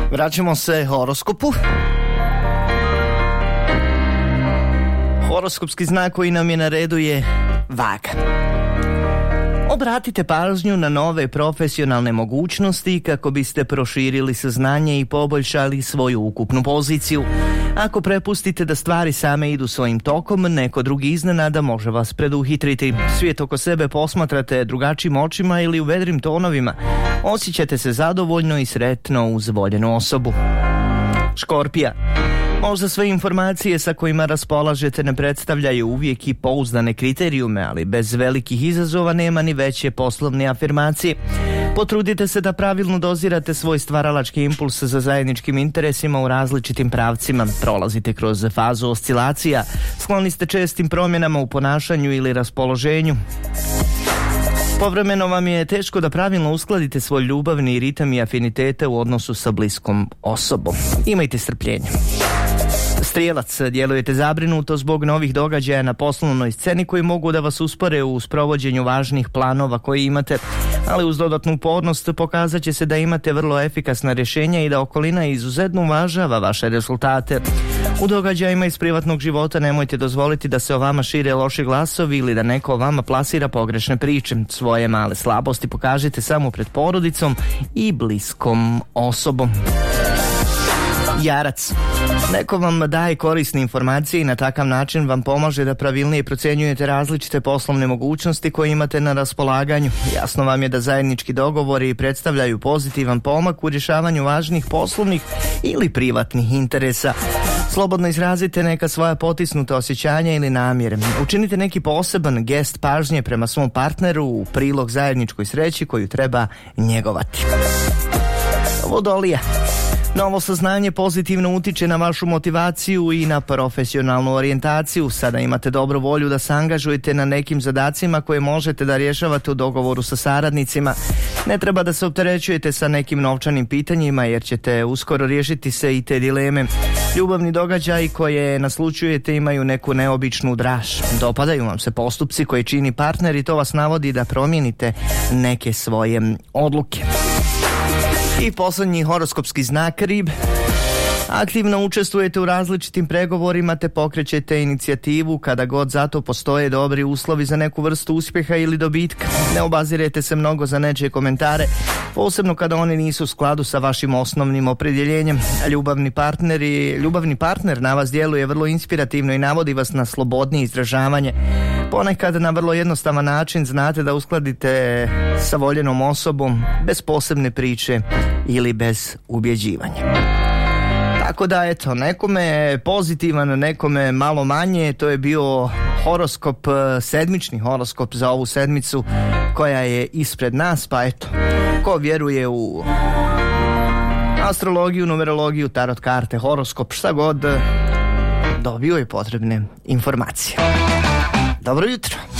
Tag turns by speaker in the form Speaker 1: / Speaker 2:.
Speaker 1: Vraćamo se horoskopu. Horoskopski znak koji nam je na redu je Vaga. Obratite pažnju na nove profesionalne mogućnosti kako biste proširili saznanje i poboljšali svoju ukupnu poziciju. Ako prepustite da stvari same idu svojim tokom, neko drugi iznenada može vas preduhitriti. Svijet oko sebe posmatrate drugačijim očima ili u vedrim tonovima. Osjećate se zadovoljno i sretno uz voljenu osobu. Škorpija. Možda sve informacije sa kojima raspolažete ne predstavljaju uvijek i pouzdane kriterijume, ali bez velikih izazova nema ni veće poslovne afirmacije. Potrudite se da pravilno dozirate svoj stvaralački impuls za zajedničkim interesima u različitim pravcima. Prolazite kroz fazu oscilacija, skloni ste čestim promjenama u ponašanju ili raspoloženju. Povremeno vam je teško da pravilno uskladite svoj ljubavni ritam i afinitete u odnosu sa bliskom osobom. Imajte strpljenje. Strijelac, djelujete zabrinuto zbog novih događaja na poslovnoj sceni koji mogu da vas uspore u sprovođenju važnih planova koji imate, ali uz dodatnu upornost pokazat će se da imate vrlo efikasna rješenja i da okolina izuzetno uvažava vaše rezultate. U događajima iz privatnog života nemojte dozvoliti da se o vama šire loši glasovi ili da neko o vama plasira pogrešne priče. Svoje male slabosti pokažite samo pred porodicom i bliskom osobom. Jarac. Neko vam daje korisne informacije i na takav način vam pomaže da pravilnije procjenjujete različite poslovne mogućnosti koje imate na raspolaganju. Jasno vam je da zajednički dogovori predstavljaju pozitivan pomak u rješavanju važnih poslovnih ili privatnih interesa. Slobodno izrazite neka svoja potisnuta osjećanja ili namjere. Učinite neki poseban gest pažnje prema svom partneru u prilog zajedničkoj sreći koju treba njegovati. Vodolija. Novo saznanje pozitivno utiče na vašu motivaciju i na profesionalnu orijentaciju. Sada imate dobru volju da se angažujete na nekim zadacima koje možete da rješavate u dogovoru sa saradnicima. Ne treba da se opterećujete sa nekim novčanim pitanjima jer ćete uskoro riješiti se i te dileme. Ljubavni događaji koje naslućujete imaju neku neobičnu draž. Dopadaju vam se postupci koje čini partner i to vas navodi da promijenite neke svoje odluke. I posljednji horoskopski znak Rib. Aktivno učestvujete u različitim pregovorima te pokrećete inicijativu kada god za to postoje dobri uslovi za neku vrstu uspjeha ili dobitka. Ne obazirete se mnogo za nečije komentare, posebno kada oni nisu u skladu sa vašim osnovnim opredjeljenjem. Ljubavni partner na vas djeluje vrlo inspirativno i navodi vas na slobodnije izražavanje. Ponekad na vrlo jednostavan način znate da uskladite sa voljenom osobom bez posebne priče ili bez ubjeđivanja. Tako da eto, nekome je pozitivan, nekome malo manje. To je bio horoskop, sedmični horoskop za ovu sedmicu koja je ispred nas, pa eto, ko vjeruje u astrologiju, numerologiju, tarot karte, horoskop, šta god, dobio je potrebne informacije. Dobro jutro.